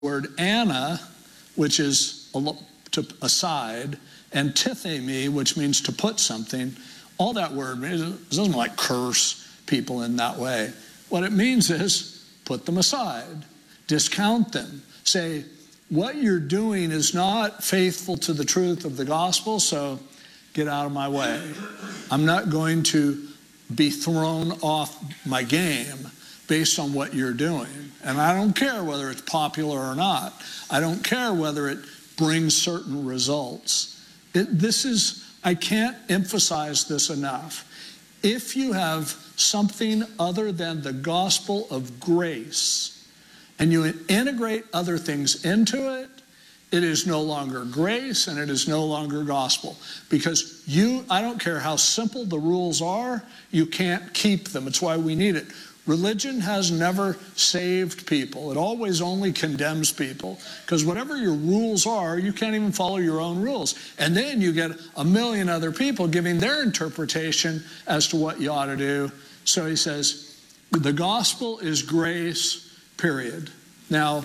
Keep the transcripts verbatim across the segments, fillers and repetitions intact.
word Anna, which is to aside, and tithemi, which means to put something. All that word, it doesn't mean like curse people in that way. What it means is put them aside, discount them, say, what you're doing is not faithful to the truth of the gospel, so get out of my way. I'm not going to be thrown off my game based on what you're doing. And I don't care whether it's popular or not. I don't care whether it brings certain results. It, this is, I can't emphasize this enough. If you have something other than the gospel of grace, and you integrate other things into it, it is no longer grace and it is no longer gospel. Because you, I don't care how simple the rules are, you can't keep them. It's why we need it. Religion has never saved people. It always only condemns people. Because whatever your rules are, you can't even follow your own rules. And then you get a million other people giving their interpretation as to what you ought to do. So he says, the gospel is grace, period. Now,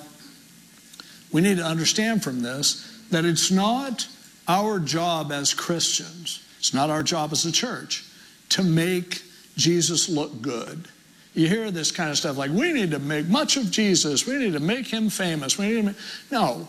we need to understand from this that it's not our job as Christians, it's not our job as a church, to make Jesus look good. You hear this kind of stuff like, we need to make much of Jesus, we need to make him famous. We need to make... No,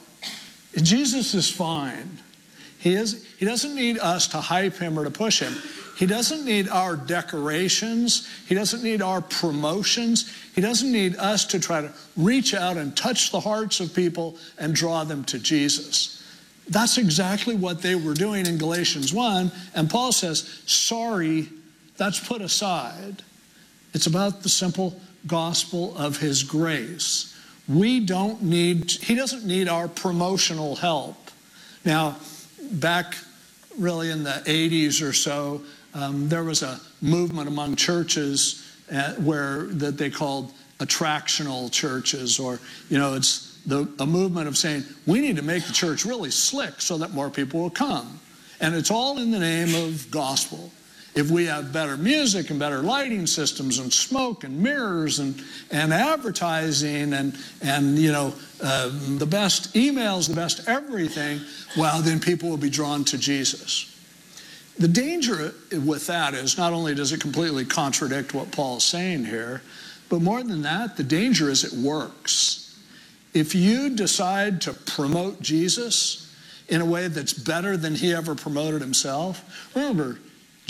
Jesus is fine. He is, he doesn't need us to hype him or to push him. He doesn't need our decorations. He doesn't need our promotions. He doesn't need us to try to reach out and touch the hearts of people and draw them to Jesus. That's exactly what they were doing in Galatians one. And Paul says, sorry, that's put aside. It's about the simple gospel of his grace. We don't need, he doesn't need our promotional help. Now, back really in the eighties or so, Um, there was a movement among churches uh, where that they called attractional churches, or, you know, it's the, a movement of saying, we need to make the church really slick so that more people will come. And it's all in the name of gospel. If we have better music and better lighting systems and smoke and mirrors and, and advertising and, and you know, uh, the best emails, the best everything, well, then people will be drawn to Jesus. The danger with that is not only does it completely contradict what Paul is saying here, but more than that, the danger is it works. If you decide to promote Jesus in a way that's better than he ever promoted himself, remember,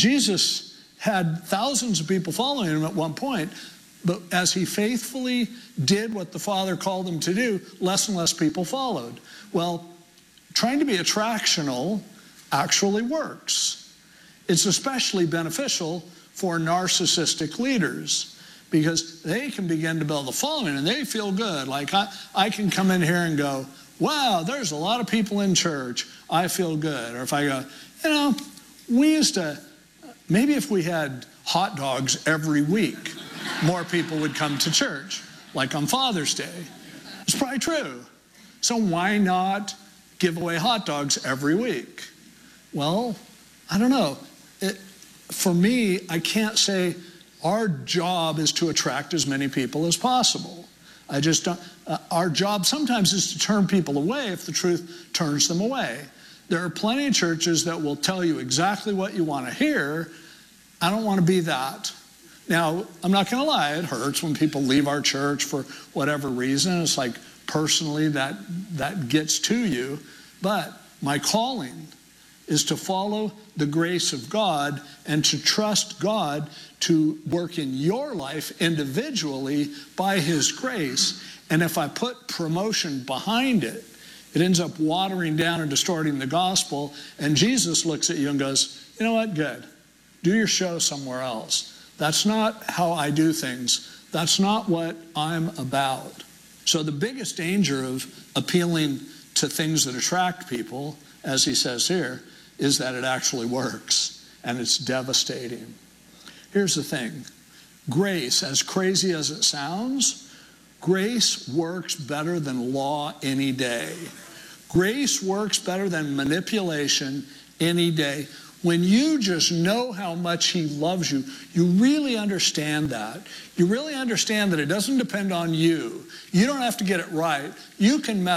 Jesus had thousands of people following him at one point, but as he faithfully did what the Father called him to do, less and less people followed. Well, trying to be attractional actually works. It's especially beneficial for narcissistic leaders because they can begin to build a following and they feel good. Like I, I can come in here and go, wow, there's a lot of people in church. I feel good. Or if I go, you know, we used to, maybe if we had hot dogs every week, more people would come to church, like on Father's Day. It's probably true. So why not give away hot dogs every week? Well, I don't know. It, for me, I can't say our job is to attract as many people as possible. I just don't, uh, our job sometimes is to turn people away if the truth turns them away. There are plenty of churches that will tell you exactly what you want to hear. I don't want to be that. Now, I'm not going to lie, it hurts when people leave our church for whatever reason. It's like personally that, that gets to you. But my calling is to follow the grace of God and to trust God to work in your life individually by his grace. And if I put promotion behind it, it ends up watering down and distorting the gospel. And Jesus looks at you and goes, you know what, good. Do your show somewhere else. That's not how I do things. That's not what I'm about. So the biggest danger of appealing to things that attract people, as he says here, is that it actually works, and it's devastating. Here's the thing. Grace, as crazy as it sounds, grace works better than law any day. Grace works better than manipulation any day. When you just know how much he loves you, you really understand that. You really understand that it doesn't depend on you. You don't have to get it right. You can mess